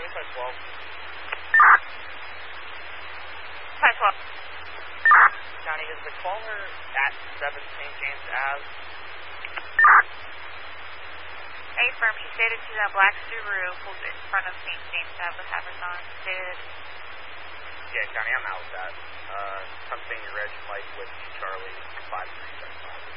512. 512. Johnny, is the caller at 7 St. James Ave? Affirm, she stated she's in a black Subaru pulled in front of St. James Ave with havers on. Stated. Yeah, Johnny, I'm out with that. Pennsylvania Reg Mike with Charlie 5375.